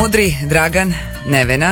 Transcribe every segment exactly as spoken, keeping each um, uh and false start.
Modri, Dragan, Nevena,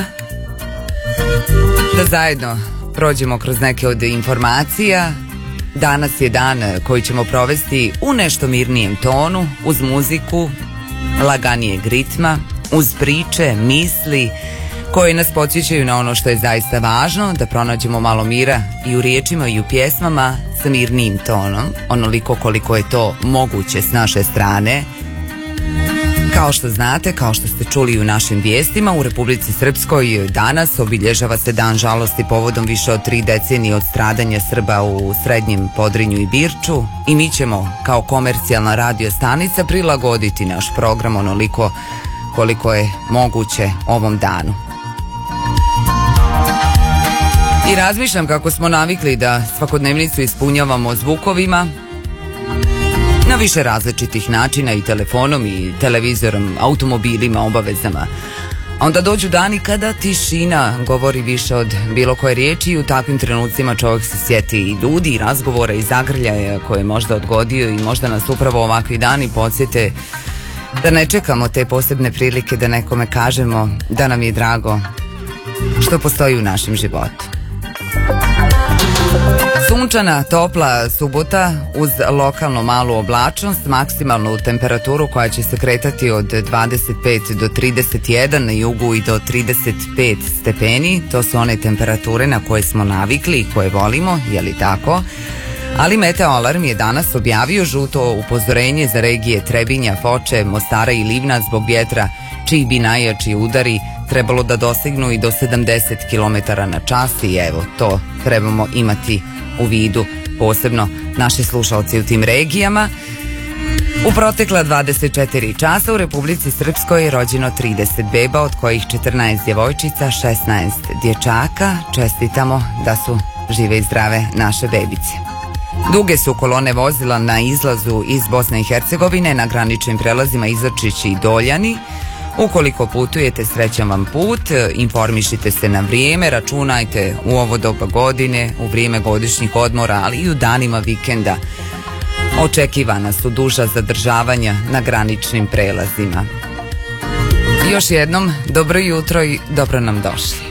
da zajedno prođemo kroz neke od informacija. Danas je dan koji ćemo provesti u nešto mirnijem tonu, uz muziku, laganijeg ritma, uz priče, misli koje nas podsjećaju na ono što je zaista važno, da pronađemo malo mira i u riječima i u pjesmama sa mirnijim tonom, onoliko koliko je to moguće s naše strane. Kao što znate, kao što ste čuli u našim vijestima, u Republici Srpskoj danas obilježava se dan žalosti povodom više od tri decenije od stradanja Srba u Srednjem Podrinju i Birču i mi ćemo kao komercijalna radio stanica prilagoditi naš program onoliko koliko je moguće ovom danu. I razmišljam kako smo navikli da svakodnevnicu ispunjavamo zvukovima na više različitih načina, i telefonom i televizorom, automobilima, obavezama. A onda dođu dani kada tišina govori više od bilo koje riječi i u takvim trenucima čovjek se sjeti i ljudi i razgovora i zagrljaja koje je možda odgodio i možda nas upravo ovakvi dani podsjete da ne čekamo te posebne prilike da nekome kažemo da nam je drago što postoji u našem životu. Sunčana, topla subota uz lokalno malu oblačnost, maksimalnu temperaturu koja će se kretati od dvadeset pet do trideset jedan, na jugu i do trideset pet stepeni. To su one temperature na koje smo navikli i koje volimo, je li tako? Ali Meteo Alarm je danas objavio žuto upozorenje za regije Trebinja, Foče, Mostara i Livna zbog vjetra čiji bi najjači udari trebalo da dosegnu i do sedamdeset kilometara na čas i evo, to trebamo imati u vidu, posebno naši slušalci u tim regijama. U protekla dvadeset četiri časa u Republici Srpskoj je rođeno trideset beba, od kojih četrnaest djevojčica, šesnaest dječaka. Čestitamo da su žive i zdrave naše bebice. Duge su kolone vozila na izlazu iz Bosne i Hercegovine na graničnim prelazima Izačić i Doljani. Ukoliko putujete, srećan vam put, informišite se na vrijeme, računajte u ovo doba godine, u vrijeme godišnjih odmora, ali i u danima vikenda. Očekivana su duža zadržavanja na graničnim prelazima. Još jednom, dobro jutro i dobro nam došli.